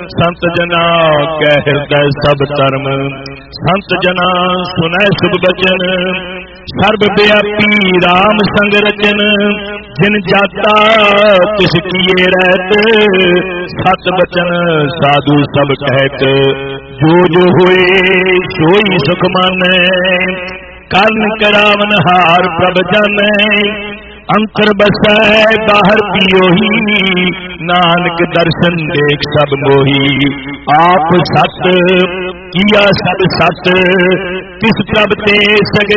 संत जना कै हृदय सब धर्म, संत जना सुनै शुभ बचन, सर्व व्यापी राम संग रचन, जिन जाता तिस किए रहत, सत बचन साधु सब कहत, जो जो होए सोई सुख मानै, कर्ण करावन हार प्रभ जानै, अंतर बसै बाहर पियोही, नानक दर्शन देख सब मोही, आप सत किया सब सत, तिस प्रभ ते सगल